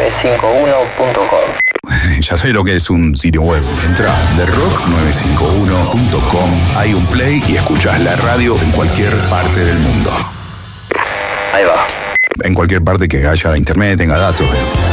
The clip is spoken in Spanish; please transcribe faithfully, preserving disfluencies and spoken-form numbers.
cinco uno punto com. Ya sé lo que es un sitio web. Entra a the rock nueve cinco uno punto com, hay un play y escuchás la radio en cualquier parte del mundo. Ahí va. En cualquier parte que haya internet, tenga datos. ¿eh?